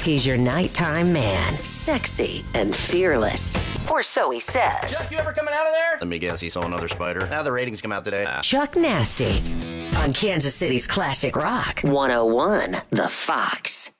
He's your nighttime man, sexy and fearless. Or so he says. Chuck, you ever coming out of there? Let me guess, he saw another spider. Now the ratings come out today. Chuck Nasty on Kansas City's classic rock 101 The Fox.